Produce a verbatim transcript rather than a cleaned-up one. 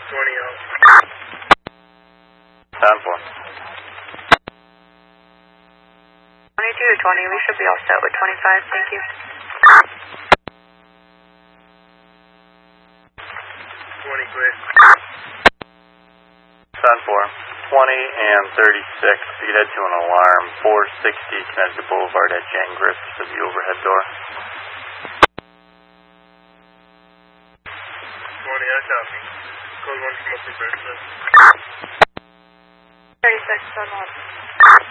twenty out. Sound four. twenty-two to twenty, we should be all set with twenty-five, thank you. twenty clear. Sound four. twenty and thirty-six, you can head to an alarm, four sixty Connecticut Boulevard at Jan Griffith to the overhead door. twenty, I copy. Code one from up for Bertha. thirty-six, so on.